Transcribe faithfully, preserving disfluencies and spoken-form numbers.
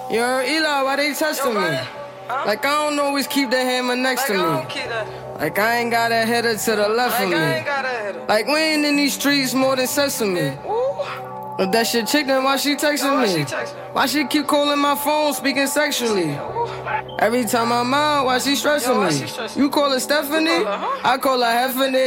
You heard Eli, why they testing me? Huh? Like I don't always keep the hammer next Like, to I me. don't keep that. Like I ain't got a header to the left Like, of me. I ain't got a header. Like we ain't in these streets more than sesame. Ooh. But that shit chick, then why she texting Why me? she texting? Why she keep calling my phone, speaking sexually? Every time I'm out, why she stressing Yo, why me? she stressing? You call her Stephanie? You call her, huh? I call her Heffany.